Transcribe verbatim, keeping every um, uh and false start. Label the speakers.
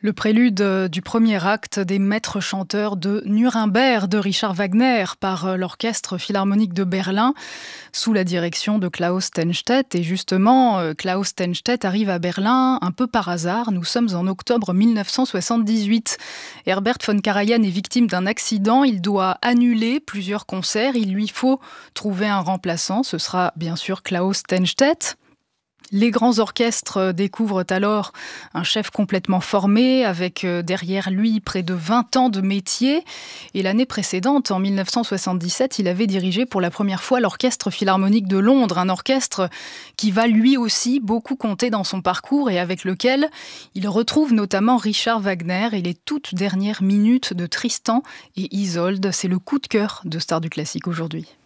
Speaker 1: Le prélude euh, du premier acte des maîtres chanteurs de Nuremberg de Richard Wagner par euh, l'Orchestre Philharmonique de Berlin sous la direction de Klaus Tennstedt. Et justement, euh, Klaus Tennstedt arrive à Berlin un peu par hasard. Nous sommes en octobre mille neuf cent soixante-dix-huit. Herbert von Karajan est victime d'un accident. Il doit annuler plusieurs concerts. Il lui faut trouver un remplaçant. Ce sera bien sûr Klaus Tennstedt. Les grands orchestres découvrent alors un chef complètement formé, avec derrière lui près de vingt ans de métier. Et l'année précédente, en mille neuf cent soixante-dix-sept, il avait dirigé pour la première fois l'Orchestre Philharmonique de Londres, un orchestre qui va lui aussi beaucoup compter dans son parcours et avec lequel il retrouve notamment Richard Wagner et les toutes dernières minutes de Tristan et Isolde. C'est le coup de cœur de Stars du classique aujourd'hui.